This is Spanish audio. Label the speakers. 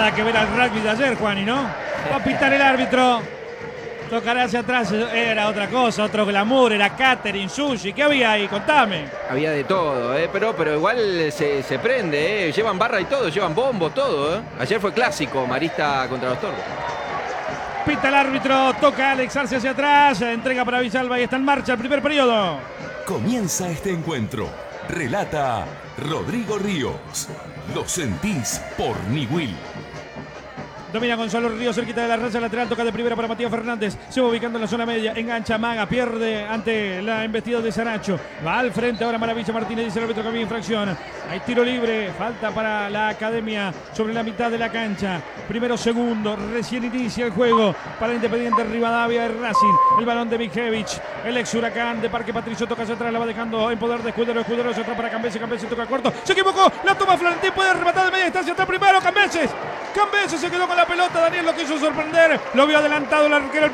Speaker 1: Nada que ver al rugby de ayer, Juani, ¿no? Va a pitar el árbitro. Tocará hacia atrás, era otra cosa, otro glamour, era catering, sushi. ¿Qué había ahí? Contame.
Speaker 2: Había de todo, pero igual se prende, llevan barra y todo, llevan bombos, todo. Ayer fue clásico, Marista contra los Toros.
Speaker 1: Pita el árbitro, toca Alex Arce hacia atrás, entrega para Villalba y está en marcha el primer periodo.
Speaker 3: Comienza este encuentro. Relata Rodrigo Ríos. Lo sentís por Niwil.
Speaker 1: Domina Gonzalo Ríos cerquita de la raya lateral, toca de primera para Matías Fernández, se va ubicando en la zona media, engancha Maga, pierde ante la embestida de Saracho, va al frente ahora Maravilla Martínez, dice el árbitro que había infracción, hay tiro libre, falta para la Academia sobre la mitad de la cancha, primero segundo, recién inicia el juego para Independiente Rivadavia de Racing, el balón de Mijevich, el ex Huracán de Parque Patricio toca hacia atrás, la va dejando en poder de Escudero, Escudero se atrás para Cambese, Cambese toca corto, se equivocó, la toma Florentín, puede rematar de media distancia, está primero Cambeses se quedó con la pelota, Daniel lo quiso sorprender, lo vio adelantado el arquero.